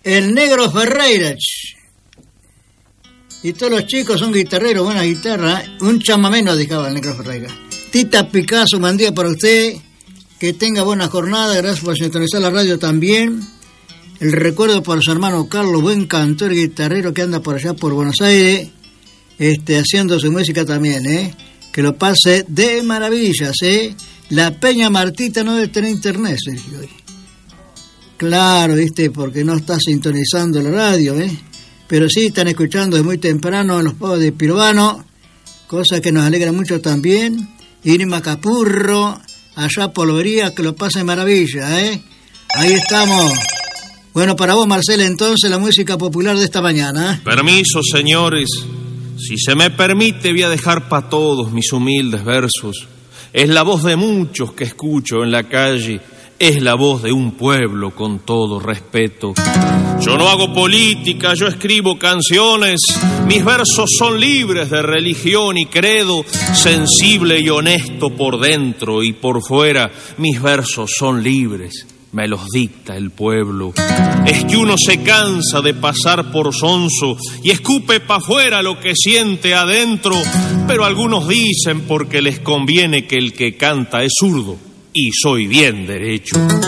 el Negro Ferreira. Y todos los chicos son guitarreros, buena guitarra. Un chamamé nos dejaba el Negro Ferreira. Tita Picasso, buen día para usted. Que tenga buena jornada, gracias por sintonizar la radio también. El recuerdo para su hermano Carlos, buen cantor y guitarrero que anda por allá por Buenos Aires, haciendo su música también, que lo pase de maravillas, La Peña Martita no debe tener internet, Sergio. Claro, porque no está sintonizando la radio, pero sí están escuchando desde muy temprano en los pagos de Pirovano, cosa que nos alegra mucho también. Irma Capurro, allá por Lobería, que lo pase de maravilla, Ahí estamos. Bueno, para vos, Marcela, entonces, la música popular de esta mañana. Permiso, señores. Si se me permite, voy a dejar para todos mis humildes versos. Es la voz de muchos que escucho en la calle. Es la voz de un pueblo con todo respeto. Yo no hago política, yo escribo canciones. Mis versos son libres de religión y credo. Sensible y honesto por dentro y por fuera. Mis versos son libres. Me los dicta el pueblo. Es que uno se cansa de pasar por sonso y escupe pa' afuera lo que siente adentro, pero algunos dicen porque les conviene que el que canta es zurdo, y soy bien derecho.